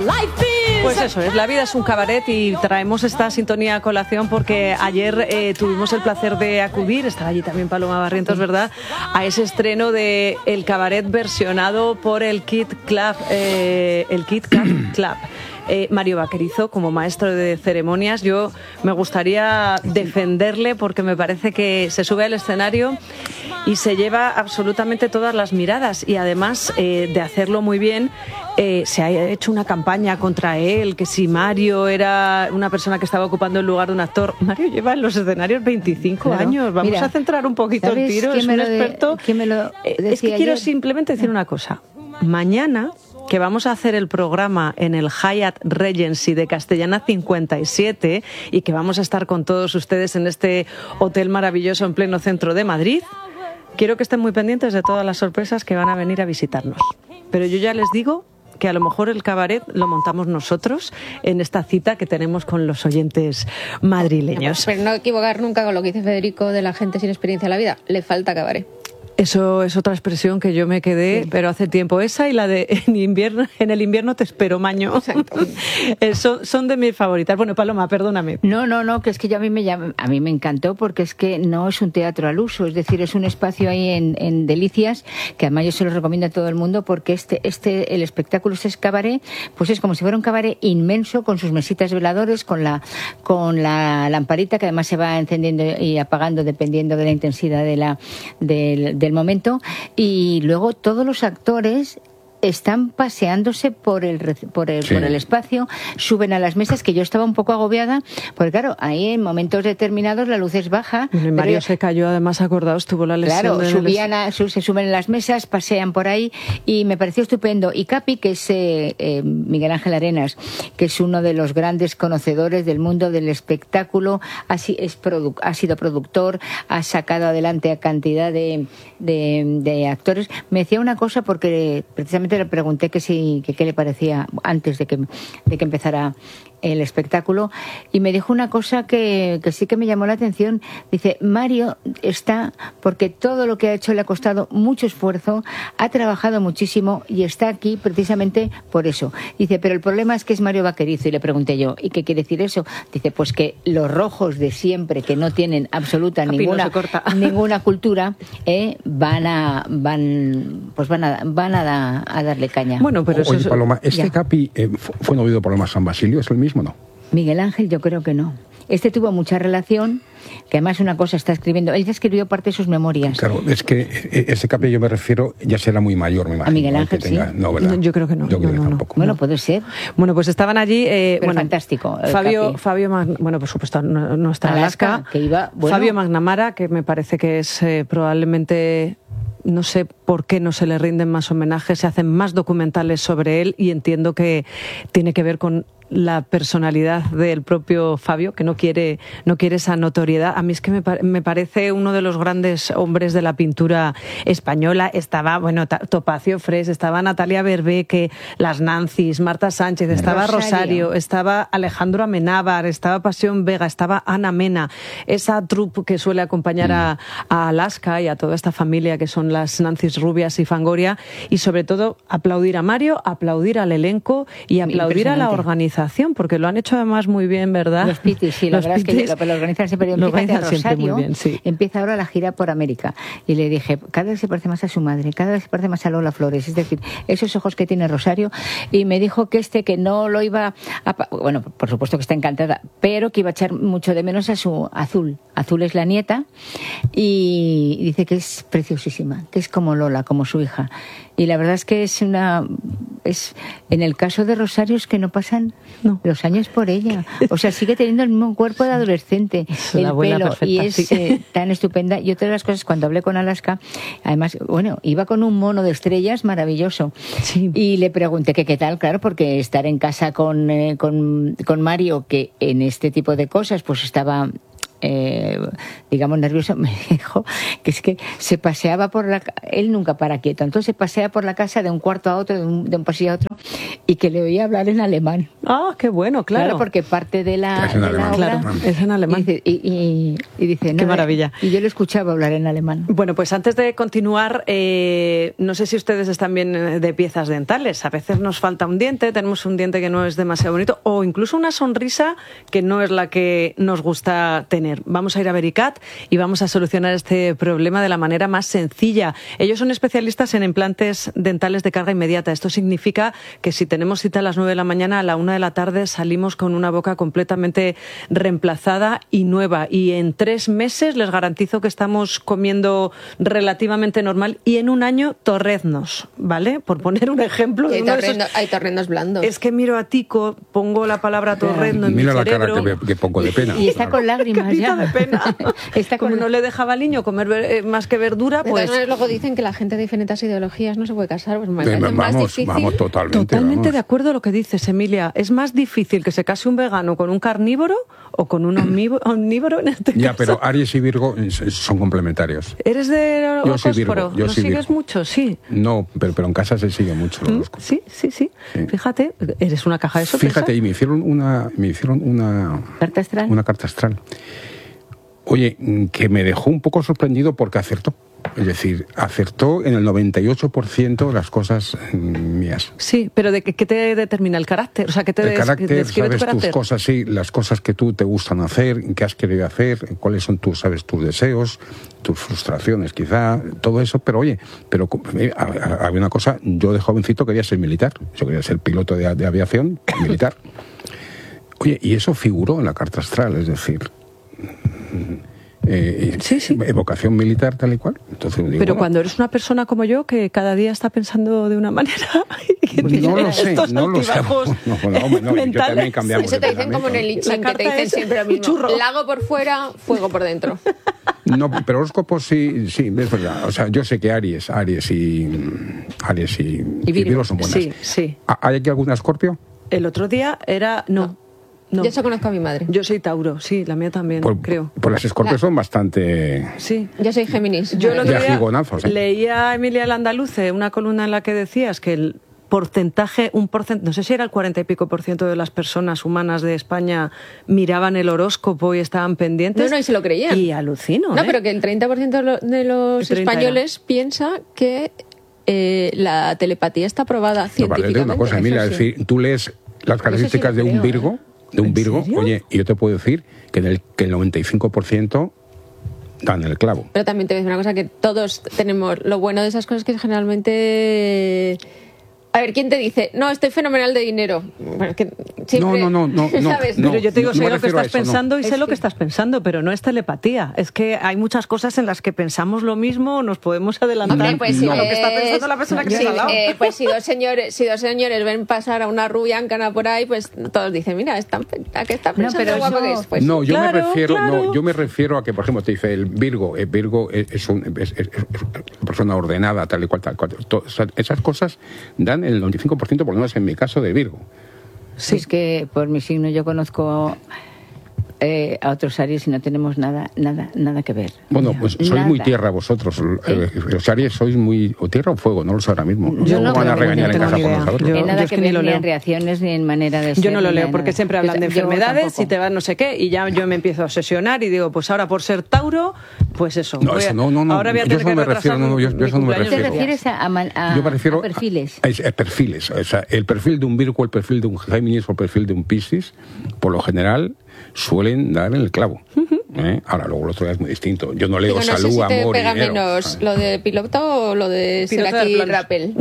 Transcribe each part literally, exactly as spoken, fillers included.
Pues eso es, la vida es un cabaret y traemos esta sintonía a colación porque ayer eh, tuvimos el placer de acudir, estaba allí también Paloma Barrientos, ¿verdad?, a ese estreno de el cabaret versionado por el Kid Club, eh, el Kid Club Club. Eh, Mario Vaquerizo, como maestro de ceremonias, yo me gustaría defenderle porque me parece que se sube al escenario y se lleva absolutamente todas las miradas y además eh, de hacerlo muy bien, eh, se ha hecho una campaña contra él, que si Mario era una persona que estaba ocupando el lugar de un actor. Mario lleva en los escenarios veinticinco claro. años, vamos Mira, a centrar un poquito el tiro, es un experto. De, me lo es que quiero ayer? simplemente decir una cosa, mañana que vamos a hacer el programa en el Hyatt Regency de Castellana cincuenta y siete y que vamos a estar con todos ustedes en este hotel maravilloso en pleno centro de Madrid, quiero que estén muy pendientes de todas las sorpresas que van a venir a visitarnos. Pero yo ya les digo que a lo mejor el cabaret lo montamos nosotros en esta cita que tenemos con los oyentes madrileños. Pero no equivocar nunca con lo que dice Federico de la gente sin experiencia en la vida, le falta cabaret. Eso es otra expresión que yo me quedé, sí. pero hace tiempo. Esa y la de en invierno, en el invierno te espero, Maño. son, son de mis favoritas. Bueno, Paloma, perdóname. No, no, no, que es que yo a mí me llama, a mí me encantó porque es que no es un teatro al uso, es decir, es un espacio ahí en, en Delicias, que además yo se lo recomiendo a todo el mundo porque este, este, el espectáculo, este es cabaret, pues es como si fuera un cabaret inmenso con sus mesitas veladores, con la, con la lamparita que además se va encendiendo y apagando dependiendo de la intensidad de la, del, del momento, y luego todos los actores están paseándose por el por el, sí. por el espacio, suben a las mesas, que yo estaba un poco agobiada, porque claro, ahí en momentos determinados la luz es baja. Bueno, Mario se cayó, además, acordaos, tuvo la lesión. Claro, de subían a, se suben en las mesas, pasean por ahí, y me pareció estupendo. Y Capi, que es eh, eh, Miguel Ángel Arenas, que es uno de los grandes conocedores del mundo del espectáculo, ha, es produ, ha sido productor, ha sacado adelante a cantidad de, de, de actores, me decía una cosa, porque precisamente le pregunté que sí, que qué le parecía antes de que, de que empezara el espectáculo, y me dijo una cosa que, que sí que me llamó la atención. Dice, Mario está porque todo lo que ha hecho le ha costado mucho esfuerzo, ha trabajado muchísimo y está aquí precisamente por eso. Dice, pero el problema es que es Mario Vaquerizo. Y le pregunté yo, ¿y qué quiere decir eso? Dice, pues que los rojos de siempre, que no tienen absoluta Capi ninguna no ninguna cultura, eh, van a van pues van a van a, da, a darle caña. Bueno, pero Oye, eso Paloma, este ya. Capi eh, fue noviado por Paloma San Basilio, ¿es el mismo? ¿No? Miguel Ángel, yo creo que no. Este tuvo mucha relación, que además una cosa está escribiendo, él ya escribió parte de sus memorias. Claro, es que ese Capi, yo me refiero, ya será muy mayor, me imagino. ¿A Miguel Ángel, tenga, sí? No, ¿verdad? Yo creo que no. Yo creo no, que no, tampoco. Bueno, puede ser. Bueno, pues estaban allí... Eh, Pero bueno, fantástico. Fabio, Capi. Fabio Mag, bueno, por supuesto, nuestra Alaska. Alaska que iba, bueno. Fabio Magnamara, que me parece que es eh, probablemente... No sé por qué no se le rinden más homenajes, se hacen más documentales sobre él, y entiendo que tiene que ver con la personalidad del propio Fabio, que no quiere, no quiere esa notoriedad. A mí es que me, me parece uno de los grandes hombres de la pintura española. Estaba, bueno, Topacio Fres, estaba Natalia Berbeque, las Nancis, Marta Sánchez, estaba Rosario, Rosario estaba Alejandro Amenábar, estaba Pasión Vega, estaba Ana Mena, esa troupe que suele acompañar a, a Alaska y a toda esta familia que son las Nancis Rubias y Fangoria, y sobre todo aplaudir a Mario, aplaudir al elenco y aplaudir a la organización, porque lo han hecho además muy bien, ¿verdad? Los Pitis, sí, la los verdad Pitis, es que lo, lo organizan siempre bien. Lo Fíjate, organizan Rosario siempre muy bien, sí. Empieza ahora la gira por América, y le dije, cada vez se parece más a su madre, cada vez se parece más a Lola Flores, es decir, esos ojos que tiene Rosario, y me dijo que este, que no lo iba a... Bueno, por supuesto que está encantada, pero que iba a echar mucho de menos a su Azul. Azul es la nieta, y dice que es preciosísima, que es como Lola, como su hija. Y la verdad es que es una... es en el caso de Rosario es que no pasan no. los años por ella. O sea, sigue teniendo el mismo cuerpo de adolescente, es el pelo, perfecta, y es sí. eh, tan estupenda. Y otra de las cosas, cuando hablé con Alaska, además, bueno, iba con un mono de estrellas maravilloso. Sí. Y le pregunté que qué tal, claro, porque estar en casa con, eh, con, con Mario, que en este tipo de cosas, pues estaba... eh, digamos, nervioso, me dijo que es que se paseaba por la... Él nunca para quieto, entonces se pasea por la casa de un cuarto a otro, de un, de un pasillo a otro, y que le oía hablar en alemán. Ah, qué bueno, claro. Claro, porque parte de la, es en de alemán. la obra... Claro, es en alemán. Y dice, y, y, y dice qué nada, maravilla. Y yo le escuchaba hablar en alemán. Bueno, pues antes de continuar, eh, no sé si ustedes están bien de piezas dentales. A veces nos falta un diente, tenemos un diente que no es demasiado bonito, o incluso una sonrisa que no es la que nos gusta tener. Vamos a ir a Vericat y vamos a solucionar este problema de la manera más sencilla. Ellos son especialistas en implantes dentales de carga inmediata. Esto significa que si tenemos cita a las nueve de la mañana, a la una de la tarde salimos con una boca completamente reemplazada y nueva. Y en tres meses les garantizo que estamos comiendo relativamente normal, y en un año torreznos, ¿vale? Por poner un ejemplo. Y hay, de uno de torrendo, esos... hay torrendos blandos. Es que miro a Tico, pongo la palabra torrezno en Mira mi la cerebro. cara que, me- que pongo de pena. Y está con lágrimas Carita ya. de pena. Está con- Como no le dejaba al niño comer eh, más que verdura, De pues... todas maneras, luego dicen que la gente de diferentes ideologías no se puede casar. Pues me Eh, parece más vamos, difícil. vamos, totalmente. Totalmente vamos. de acuerdo a lo que dices, Emilia. Es más difícil que se case un vegano con un carnívoro o con un omnívoro, omnívoro en este Ya, caso. pero Aries y Virgo son complementarios. ¿Eres de Yo soy Virgo, horóscoro? yo ¿Lo soy sigues Virgo. mucho? Sí. No, pero, pero en casa se sigue mucho el ¿Mm? horóscopo. Sí, sí, sí, Sí. Fíjate, eres una caja de sorpresa. Fíjate, y me hicieron una, me hicieron una ¿Carta astral? Una carta astral. Oye, que me dejó un poco sorprendido porque acertó. Es decir, acertó en el noventa y ocho por ciento de las cosas mm, mías. Sí, pero ¿de qué, qué te determina el carácter? O sea, ¿qué te El des- carácter, describe tu sabes tus carácter? cosas, sí, las cosas que tú te gustan hacer, qué has querido hacer, cuáles son tus, sabes, tus deseos, tus frustraciones, quizá, todo eso. Pero oye, pero eh, había una cosa, yo de jovencito quería ser militar, yo quería ser piloto de, de aviación militar. Oye, y eso figuró en la carta astral, es decir, eh, Sí, sí. evocación militar tal y cual. Entonces, digo, Pero bueno, cuando eres una persona como yo, que cada día está pensando de una manera y que no tiene lo sé, estos no lo sé. altibajos No, no, hombre, no, yo mentales. también cambiamos. Eso te dicen como en el I La Ching, que carta te dicen es siempre lo mismo. churro. Lago por fuera, fuego por dentro. No, pero horóscopos sí, sí, es verdad. O sea, yo sé que Aries, Aries y Aries y, y Virgo. Virgo son buenas. Sí, sí. ¿Hay aquí algún Escorpio? El otro día era... No, no. Yo eso conozco a mi madre. Yo soy Tauro, sí, la mía también, Pues, creo. pues las Escorpios son bastante Sí. Yo soy Géminis. Yo el otro de día ajigonazos, ¿eh? leía a Emilia Landaluce una columna en la que decías que el porcentaje, un porcent, no sé si era el cuarenta y pico por ciento de las personas humanas de España miraban el horóscopo y estaban pendientes. No, no, y se lo creían. Y alucino, No, ¿eh? pero que el treinta por ciento de lo- de los El treinta españoles piensa que eh, la telepatía está probada No, vale, te digo científicamente. una cosa, Emilia, Eso es sí. decir, tú lees las características sí de lo un creo, Virgo, de un ¿En Virgo, serio? oye, y yo te puedo decir que, en el, que el noventa y cinco por ciento dan el clavo. Pero también te voy a decir una cosa, que todos tenemos lo bueno de esas cosas, que generalmente... A ver, ¿quién te dice? No, estoy fenomenal de dinero. Bueno, es que siempre- No, no, no, no, no, ¿sabes? no. Pero yo te digo, no sé me lo que refiero a estás eso, no. pensando y sé Es lo que que- estás pensando, pero no es telepatía. Es que hay muchas cosas en las que pensamos lo mismo, nos podemos adelantar Hombre, pues si a lo que ves- está pensando la persona que sí, está al lado. eh, pues si dos señores, si dos señores ven pasar a una rubia ancana por ahí, pues todos dicen, mira, están, ¿a qué está pensando pero guapo eso- que es? Pues, no, yo claro, me refiero, claro. no, yo me refiero a que, por ejemplo, te dice el Virgo, el Virgo es, es, un- es- es- es una persona ordenada, tal y cual, tal cual. To- esas- esas cosas dan el noventa y cinco por ciento, por lo menos en mi caso, de Virgo. Sí. Es que por mi signo yo conozco eh, a otros Aries y no tenemos nada, nada, nada que ver. Bueno, Ya. pues sois Nada. muy tierra vosotros. Eh, Los Aries sois muy... ¿O tierra o fuego? No lo sé ahora mismo. Yo ¿Cómo no van a tengo- regañar no en tengo casa ni por no idea. saberlo? Yo- En nada es que que ni ver lo ni leo. en reacciones ni en manera de ser. Yo no lo ni leo nada. porque siempre hablan Yo- de yo enfermedades tampoco. y te van no sé qué y ya yo me empiezo a obsesionar y digo, pues ahora por ser Tauro, pues eso. No, voy a- eso no, no, no. ahora voy a Yo tener eso que me retrasar refiero, no, no, yo- yo mi eso no me cumpleaños ¿Te refiero. dos días. refieres a, a man- a- Yo me refiero a perfiles? A, es- a perfiles. O sea, el perfil de un Virgo, el perfil de un Géminis o el perfil de un Piscis, por lo general, suelen dar en el clavo. ¿Eh? Ahora, luego el otro día es muy distinto. Yo no leo digo, no salud, sé si te amor y pega dinero. menos lo de piloto o lo de ser Piloto de aquí planos. rappel.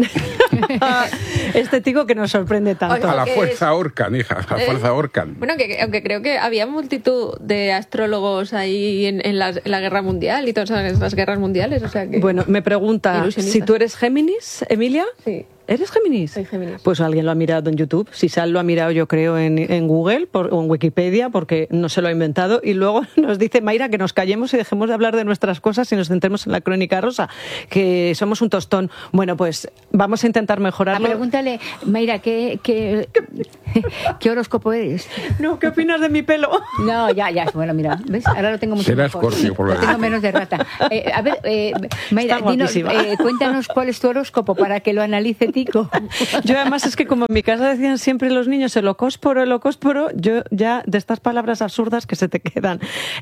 Este tico que nos sorprende tanto. A la que fuerza es- ahorcan, hija, a la ¿Eh? fuerza ahorcan. Bueno, que, aunque creo que había multitud de astrólogos ahí en, en, la, en la guerra mundial y todas esas guerras mundiales, o sea que... Bueno, me pregunta, Ilusionista. si tú eres Géminis, Emilia. Sí. ¿Eres Géminis? Soy Géminis. Pues alguien lo ha mirado en YouTube. Si Sal lo ha mirado, yo creo, en, en Google por, o en Wikipedia, porque no se lo ha inventado. Y luego nos dice Mayra que nos callemos y dejemos de hablar de nuestras cosas y nos centremos en la crónica rosa, que somos un tostón. Bueno, pues vamos a intentar Ah, mejorarlo. pregúntale, Mayra, ¿qué, qué, ¿Qué horóscopo eres? No, ¿qué opinas de mi pelo? No, ya, ya, bueno, mira, ¿ves? Ahora lo tengo mucho Será mejor. Escorpio, por lo Lo tengo menos. menos de rata. Eh, a ver, eh, Mayra, Está dinos, guapísima. eh, cuéntanos cuál es tu horóscopo para que lo analice Tico. Yo además es que como en mi casa decían siempre los niños el ocósporo, el ocósporo, yo ya de estas palabras absurdas que se te quedan.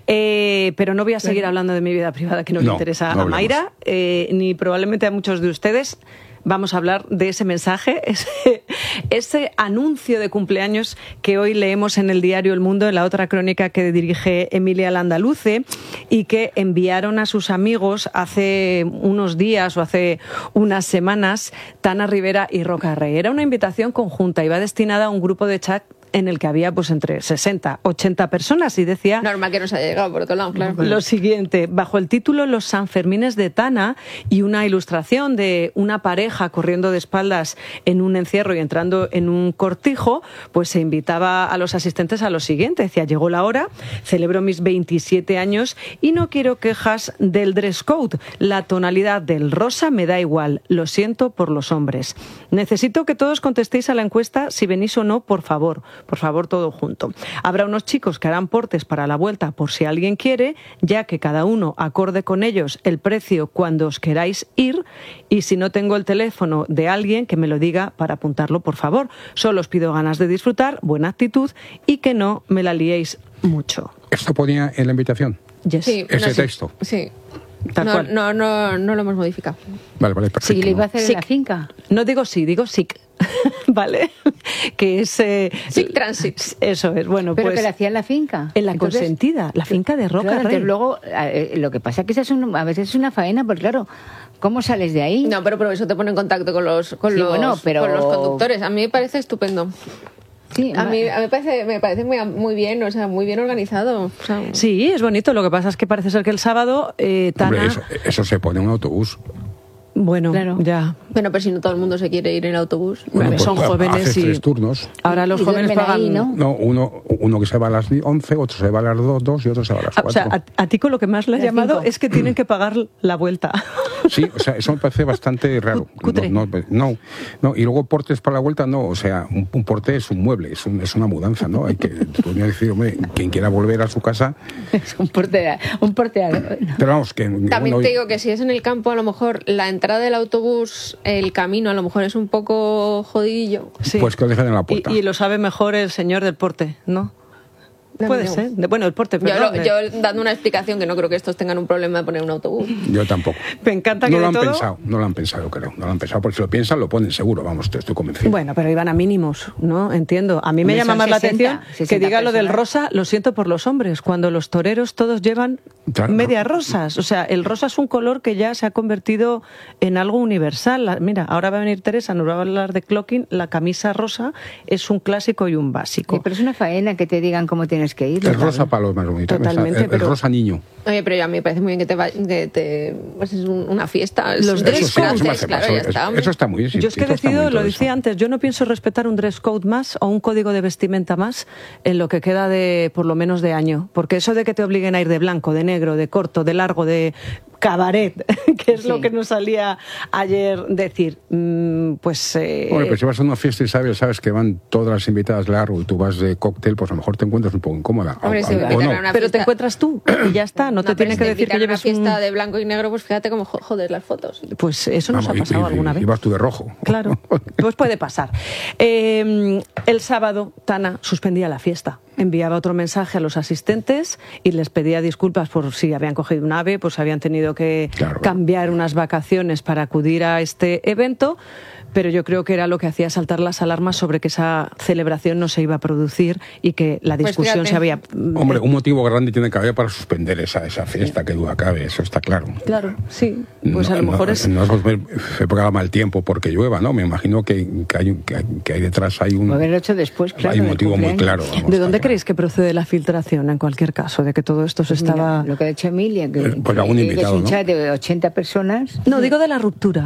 Eh, pero no voy a seguir hablando de mi vida privada que no, le No, interesa no a hablemos. Mayra, eh, ni probablemente a muchos de ustedes. Vamos a hablar de ese mensaje, ese, ese anuncio de cumpleaños que hoy leemos en el diario El Mundo, en la otra crónica que dirige Emilia Landaluce, y que enviaron a sus amigos hace unos días o hace unas semanas Tana Rivera y Roca Rey. Era una invitación conjunta, iba destinada a un grupo de chat en el que había pues entre sesenta, ochenta personas y decía... Normal que nos haya llegado por otro lado, claro. Lo siguiente, bajo el título Los Sanfermines de Tana y una ilustración de una pareja corriendo de espaldas en un encierro y entrando en un cortijo, pues se invitaba a los asistentes a lo siguiente. Decía, llegó la hora, celebro mis veintisiete años y no quiero quejas del dress code. La tonalidad del rosa me da igual, lo siento por los hombres. Necesito que todos contestéis a la encuesta si venís o no, por favor. Por favor, todo junto. Habrá unos chicos que harán portes para la vuelta por si alguien quiere, ya que cada uno acorde con ellos el precio cuando os queráis ir, y si no tengo el teléfono de alguien que me lo diga para apuntarlo, por favor. Solo os pido ganas de disfrutar, buena actitud y que no me la liéis mucho. ¿Esto ponía en la invitación? Yes. Sí, Ese no, sí. texto. Sí. Tal no, cual. no, no, no lo hemos modificado. Vale, vale, perfecto. Si le iba a hacer Sí. en la finca. No digo sí, digo sic, ¿vale? Que es... Eh, Sic Transit. Eso es, bueno, Pero pues... que la hacía en la finca. En la Entonces, consentida, la finca de Roca claro, Rey. entonces luego, eh, lo que pasa es que esa es un- a veces es una faena, porque claro, ¿cómo sales de ahí? No, pero por eso te pone en contacto con los, con Sí, los, bueno, pero- con los conductores. A mí me parece estupendo. Sí, A ma- mí, a mí me parece, me parece muy, muy bien, o sea, muy bien organizado. O sea, Sí, es bonito. Lo que pasa es que parece ser que el sábado eh, Tana... Hombre, eso, eso se pone en un autobús. Bueno, Claro. ya. Bueno, pero si no todo el mundo se quiere ir en autobús. Bueno, pues, son pues, jóvenes haces y- tres turnos. Ahora los Y jóvenes duermen pagan... ahí, ¿no? No, uno, uno que se va a las once, otro se va a las dos y otro se va a las Ah, O sea, cuatro. a, a ti con lo que más le ha Las llamado cinco. es que tienen que pagar la vuelta. Sí, o sea, eso me parece bastante raro. Cutre. No, no, no, no. Y luego portes para la vuelta, no. O sea, un, un porte es un mueble, es, un- es una mudanza, ¿no? Hay que tú me decir, hombre, quien quiera volver a su casa. es un porte, un porte. Pero vamos, que. También bueno, te digo que si es en el campo, a lo mejor la entrada del autobús, el camino, a lo mejor es un poco jodidillo. Sí. Pues que lo dejen en la Y, puerta. y lo sabe mejor el señor del porte, ¿no? No, Puede no. ser. De- bueno, el porte, Yo, perdón. lo- eh. yo dando una explicación que no creo que estos tengan un problema de poner un autobús. Yo tampoco. Me encanta que No de lo han todo... pensado, no lo han pensado, creo. No lo han pensado, porque si lo piensan, lo ponen seguro, vamos, te estoy convencido. Bueno, pero iban a mínimos, ¿no? Entiendo. A mí me Hombre, llama son más la sesenta, atención que sesenta diga lo del personas. rosa, lo siento por los hombres, cuando los toreros todos llevan Claro. medias rosas. O sea, el rosa es un color que ya se ha convertido en algo universal. La- Mira, ahora va a venir Teresa, nos va a hablar de clocking. La camisa rosa es un clásico y un básico. Sí, pero es una faena que te digan cómo tienes que ir. El rosa para los más bonitos. Totalmente, el, el pero- rosa niño. Oye, pero ya me parece muy bien que te, va- que te pues es un- una fiesta. Es- Los es dress Eso, sí, eso me francés, hace claro, paso. ya Eso- está. eso está muy bien. Yo es que he esto está muy decidido, bien lo todo decía eso. antes, yo no pienso respetar un dress code más o un código de vestimenta más en lo que queda de, por lo menos, de año. Porque eso de que te obliguen a ir de blanco, de negro, de corto, de largo, de cabaret, que es Sí. lo que nos salía ayer decir, mm, pues... eh, Hombre, pues si vas a una fiesta y sabes, sabes que van todas las invitadas largo y tú vas de cóctel, pues a lo mejor te encuentras un poco incómoda. Hombre, o, si o- te o invitan no. a una pero te fiesta- encuentras tú y ya está, no, te pero tienen si que decir que invitan a lleves una fiesta un... de blanco y negro, pues fíjate cómo jo- joder las fotos. Pues eso nos Vamos, ha y- pasado y- alguna y vez. vas tú de rojo. Claro, pues puede pasar. Eh, el sábado, Tana suspendía la fiesta. Enviaba otro mensaje a los asistentes y les pedía disculpas por si habían cogido un ave, pues habían tenido que Claro. cambiar unas vacaciones para acudir a este evento. Pero yo creo que era lo que hacía saltar las alarmas sobre que esa celebración no se iba a producir y que la Pues discusión fíjate. se había... Hombre, un motivo grande tiene que haber para suspender esa, esa fiesta, que duda cabe, eso está claro. Claro, sí. Pues No- a lo mejor no, es... No es volver- época de mal tiempo porque llueva, ¿no? Me imagino que, que, hay, un- que, hay, que hay detrás hay un, Lo haberlo hecho después, claro. hay un del motivo muy cumpleaños. claro. vamos, ¿De dónde está creéis que procede la filtración, en cualquier caso, de que todo esto se Pues mira, estaba... lo que ha dicho Emilia, que, Eh, pues que- algún que invitado, es un ¿no? chat de ochenta personas. No, digo de la ruptura.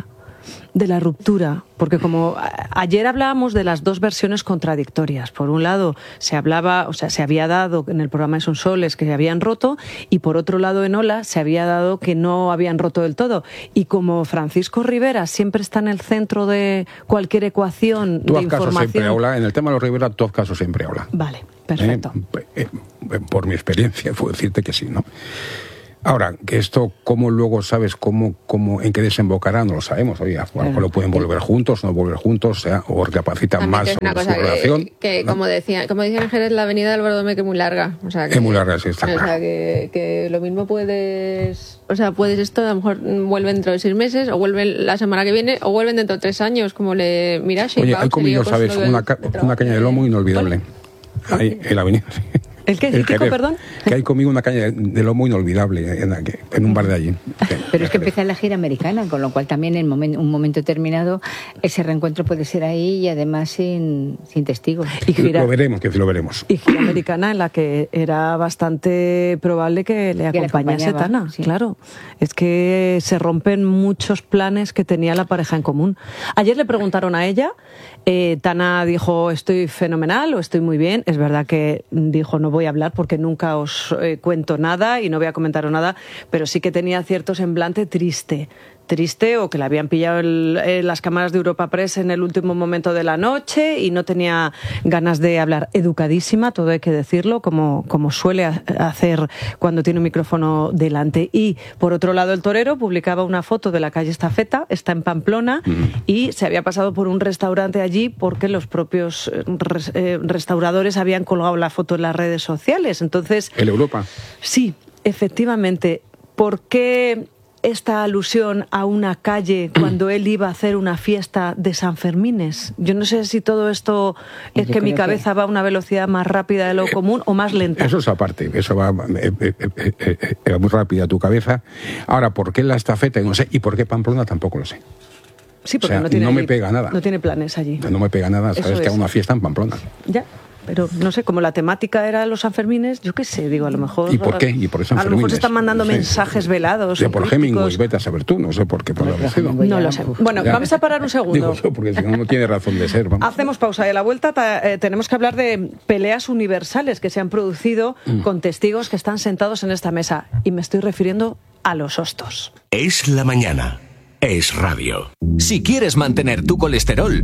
de la ruptura, porque como a, ayer hablábamos de las dos versiones contradictorias. Por un lado, se hablaba, o sea, se había dado en el programa de Sonsoles que habían roto, y por otro lado, en Hola, se había dado que no habían roto del todo. Y como Francisco Rivera siempre está en el centro de cualquier ecuación tú de haz caso información... siempre habla, en el tema de los Rivera, tú haz caso siempre habla. Vale, perfecto. Eh, eh, por mi experiencia, puedo decirte que sí, ¿no? Ahora, que esto, ¿cómo luego sabes cómo, cómo, en qué desembocará? No lo sabemos. Oye, a lo mejor lo pueden volver juntos, no volver juntos, o, sea, o recapacitan más es una sobre cosa su que, relación. que ¿no? como decía, como decían en Jerez, la avenida del Bordomé que es muy larga. O sea, que, es muy larga, sí, está o claro. sea, que, que lo mismo puedes... O sea, puedes esto, a lo mejor vuelven dentro de seis meses, o vuelven la semana que viene, o vuelven dentro de tres años, como le miras. Oye, hay comido, ¿sabes? Una, ca una caña de lomo inolvidable. Ahí, en la avenida. ¿El qué? ¿El Kiko, perdón? Que hay conmigo una caña de lomo inolvidable en, en un bar de allí. Sí, pero es que empieza la gira americana, con lo cual también en momen, un momento determinado ese reencuentro puede ser ahí y además sin, sin testigos. Y gira, lo veremos, que lo veremos. Y gira americana en la que era bastante probable que le acompañase Tana. Sí. Claro, es que se rompen muchos planes que tenía la pareja en común. Ayer le preguntaron a ella, eh, Tana dijo estoy fenomenal o estoy muy bien. Es verdad que dijo no voy a hablar porque nunca os eh, cuento nada y no voy a comentar nada, pero sí que tenía cierto semblante triste. Triste o que le habían pillado el, eh, las cámaras de Europa Press en el último momento de la noche y no tenía ganas de hablar. Educadísima, todo hay que decirlo, como, como suele hacer cuando tiene un micrófono delante. Y, por otro lado, el torero publicaba una foto de la calle Estafeta, está en Pamplona, mm. y se había pasado por un restaurante allí porque los propios res, eh, restauradores habían colgado la foto en las redes sociales. Entonces... ¿En Europa? Sí, efectivamente. ¿Por qué esta alusión a una calle cuando él iba a hacer una fiesta de San Fermines? Yo no sé si todo esto es que mi cabeza que... va a una velocidad más rápida de lo común o más lenta. Eso es aparte, eso va eh, eh, eh, eh, eh, muy rápida tu cabeza. Ahora, ¿por qué la Estafeta? No sé, y por qué Pamplona tampoco lo sé. Sí, porque o sea, no, tiene no me allí, pega nada. No tiene planes allí. No me pega nada, sabes eso que es. Hago una fiesta en Pamplona. Ya. Pero no sé, como la temática era los Sanfermines, yo qué sé, digo, a lo mejor... ¿Y por qué? ¿Y por qué a lo mejor se están mandando no sé. mensajes velados. Ya por Hemingway, vete a saber tú, no sé por qué. Por no, no lo sé. Bueno, ya. Vamos a parar un segundo. Digo eso porque si no, no tiene razón de ser. Vamos. Hacemos pausa y a la vuelta eh, tenemos que hablar de peleas universales que se han producido mm. con testigos que están sentados en esta mesa. Y me estoy refiriendo a los hostos. Es la mañana. Es radio. Si quieres mantener tu colesterol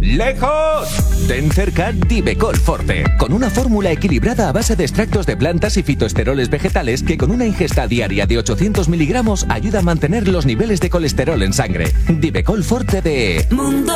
lejos, ten cerca Divecol Forte, con una fórmula equilibrada a base de extractos de plantas y fitoesteroles vegetales que con una ingesta diaria de ochocientos miligramos ayuda a mantener los niveles de colesterol en sangre. Divecol Forte de Mundo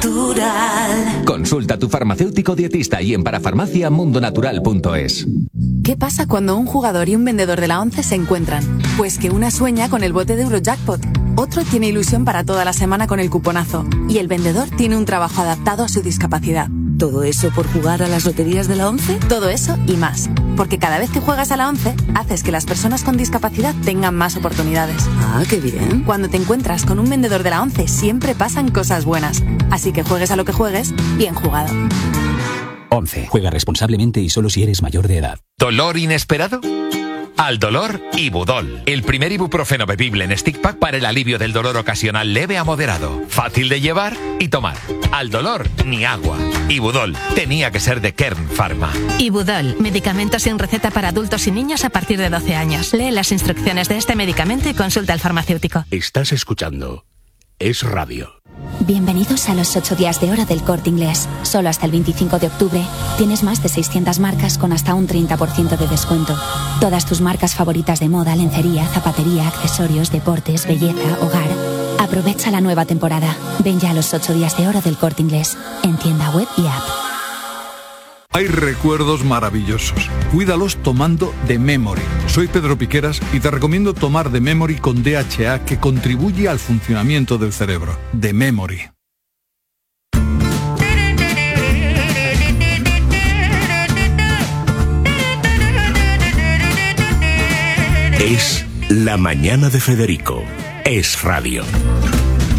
Natural. Consulta a tu farmacéutico dietista y en parafarmacia mundonatural punto es. ¿Qué pasa cuando un jugador y un vendedor de la once se encuentran? Pues que una sueña con el bote de Eurojackpot, otro tiene ilusión para toda la semana con el cuponazo y el vendedor tiene un trabajo adaptado a su discapacidad. ¿Todo eso por jugar a las loterías de la once? Todo eso y más, porque cada vez que juegas a la once haces que las personas con discapacidad tengan más oportunidades. Ah, qué bien. Cuando te encuentras con un vendedor de la once siempre pasan cosas buenas, así que juegues a lo que juegues, bien jugado. once. Juega responsablemente y solo si eres mayor de edad. ¿Dolor inesperado? Al dolor, Ibudol. El primer ibuprofeno bebible en stick pack para el alivio del dolor ocasional leve a moderado. Fácil de llevar y tomar. Al dolor, ni agua. Ibudol. Tenía que ser de Kern Pharma. Ibudol. Medicamento sin receta para adultos y niños a partir de doce años. Lee las instrucciones de este medicamento y consulta al farmacéutico. Estás escuchando Es Radio. Bienvenidos a los ocho días de oro del Corte Inglés. Solo hasta el veinticinco de octubre tienes más de seiscientas marcas con hasta un treinta por ciento de descuento. Todas tus marcas favoritas de moda, lencería, zapatería, accesorios, deportes, belleza, hogar. Aprovecha la nueva temporada. Ven ya a los ocho días de oro del Corte Inglés, en tienda web y app. Hay recuerdos maravillosos. Cuídalos tomando The Memory. Soy Pedro Piqueras y te recomiendo tomar The Memory con D H A, que contribuye al funcionamiento del cerebro. The Memory. Es la mañana de Federico. Es radio.